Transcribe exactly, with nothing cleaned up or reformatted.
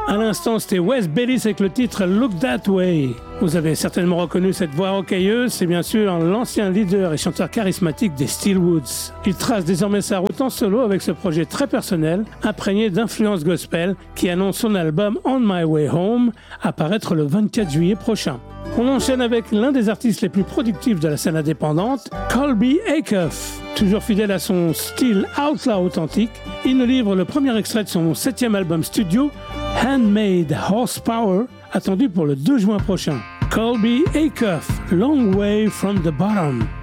À l'instant, c'était Wes Bayliss avec le titre Look That Way. Vous avez certainement reconnu cette voix rocailleuse, c'est bien sûr l'ancien leader et chanteur charismatique des Steelwoods. Il trace désormais sa route en solo avec ce projet très personnel, imprégné d'influences gospel, qui annonce son album On My Way Home, à paraître le vingt-quatre juillet prochain. On enchaîne avec l'un des artistes les plus productifs de la scène indépendante, Colby Acuff. Toujours fidèle à son style outlaw authentique, il nous livre le premier extrait de son septième album studio, Handmade Horsepower, attendu pour le deux juin prochain. Colby Acuff, Long Way from the Bottom.